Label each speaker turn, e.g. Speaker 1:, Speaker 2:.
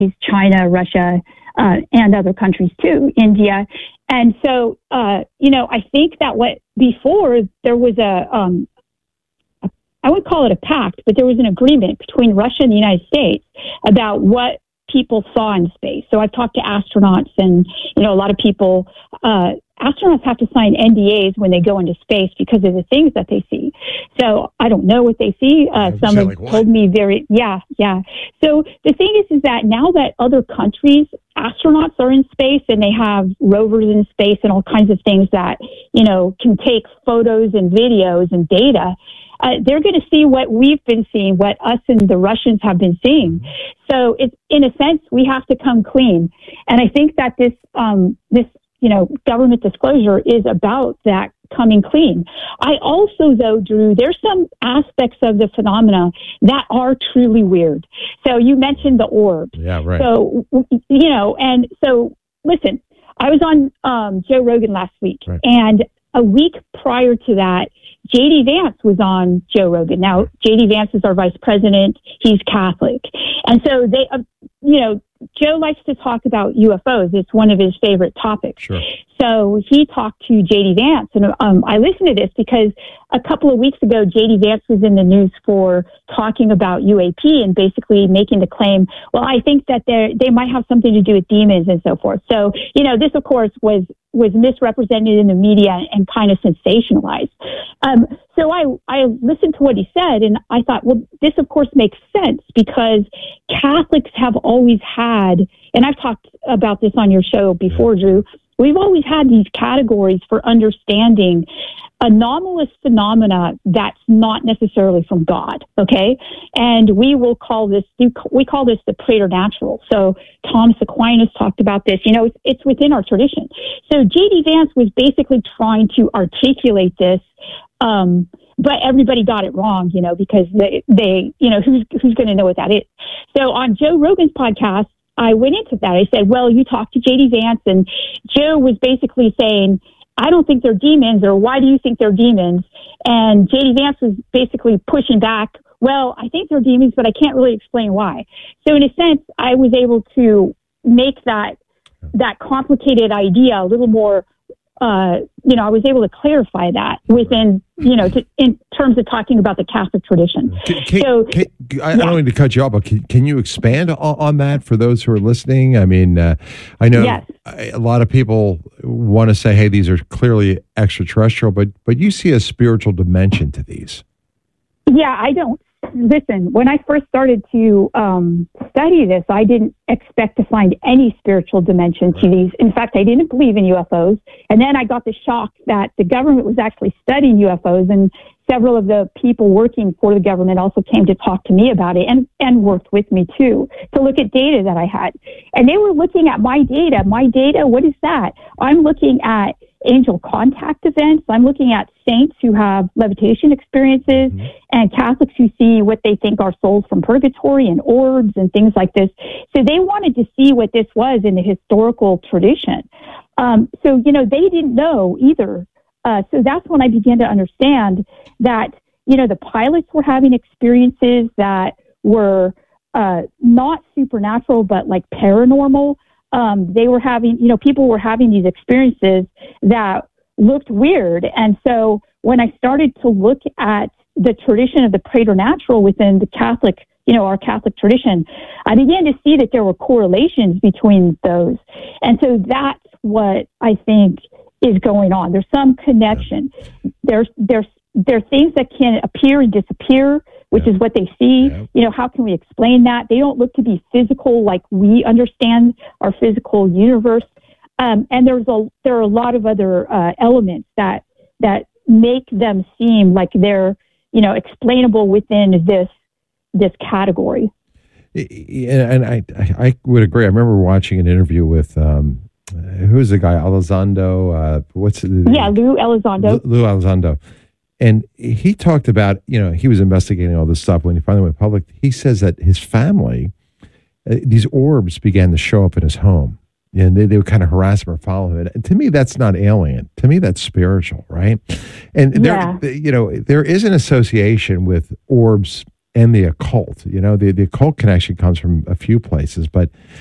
Speaker 1: China, Russia, and other countries too, India. And so, I think that before there was I would call it a pact, but there was an agreement between Russia and the United States about what people saw in space. So I've talked to astronauts, and, a lot of people, astronauts have to sign NDAs when they go into space because of the things that they see. So I don't know what they see. Some have told me yeah. So the thing is that now that other countries, astronauts are in space and they have rovers in space and all kinds of things that, can take photos and videos and data, they're going to see what we've been seeing, what us and the Russians have been seeing. So it's, in a sense, we have to come clean. And I think that this government disclosure is about that coming clean. I also, though, Drew, there's some aspects of the phenomena that are truly weird. So you mentioned the orb.
Speaker 2: Yeah, right.
Speaker 1: So, and so listen, I was on Joe Rogan last week, right. And a week prior to that, J.D. Vance was on Joe Rogan. Now, J.D. Vance is our vice president. He's Catholic. And so they, Joe likes to talk about UFOs. It's one of his favorite topics.
Speaker 2: Sure.
Speaker 1: So he talked to J.D. Vance. And I listened to this because a couple of weeks ago, J.D. Vance was in the news for talking about UAP and basically making the claim, well, I think that they might have something to do with demons and so forth. So, this, of course, was misrepresented in the media and kind of sensationalized. So I listened to what he said, and I thought, well, this, of course, makes sense because Catholics have always had, and I've talked about this on your show before, Drew, we've always had these categories for understanding anomalous phenomena that's not necessarily from God, okay? And we call this the preternatural. So Thomas Aquinas talked about this. It's within our tradition. So J.D. Vance was basically trying to articulate this, but everybody got it wrong, because they who's going to know what that is? So on Joe Rogan's podcast, I went into that. I said, well, you talked to J.D. Vance, and Joe was basically saying, I don't think they're demons, or why do you think they're demons? And J.D. Vance was basically pushing back, well, I think they're demons, but I can't really explain why. So in a sense, I was able to make that complicated idea a little more, I was able to clarify that within, in terms of talking about the Catholic tradition.
Speaker 2: I don't mean to cut you off, but can you expand on that for those who are listening? I mean, I know
Speaker 1: yes.
Speaker 2: A lot of people want to say, hey, these are clearly extraterrestrial, but you see a spiritual dimension to these.
Speaker 1: Yeah, I don't. Listen, when I first started to study this, I didn't expect to find any spiritual dimension to these. In fact, I didn't believe in UFOs. And then I got the shock that the government was actually studying UFOs, and several of the people working for the government also came to talk to me about it and worked with me too, to look at data that I had. And they were looking at my data. My data, what is that? I'm looking at angel contact events. I'm looking at saints who have levitation experiences, and Catholics who see what they think are souls from purgatory and orbs and things like this. So they wanted to see what this was in the historical tradition. So they didn't know either. So that's when I began to understand that, the pilots were having experiences that were not supernatural, but like paranormal. They were having, people were having these experiences that looked weird. And so when I started to look at the tradition of the preternatural within the Catholic, our Catholic tradition, I began to see that there were correlations between those. And so that's what I think is going on. There's some connection. There's things that can appear and disappear, which is what they see. How can we explain that? They don't look to be physical like we understand our physical universe. And there are a lot of other elements that make them seem like they're, explainable within this category.
Speaker 2: And I would agree. I remember watching an interview with who's the guy? Elizondo.
Speaker 1: Lou Elizondo.
Speaker 2: Lou Elizondo. And he talked about, he was investigating all this stuff when he finally went public. He says that his family, these orbs began to show up in his home. And they would kind of harass him or follow him. And to me, that's not alien. To me, that's spiritual, right? And there is an association with orbs and the occult. The occult connection comes from a few places, but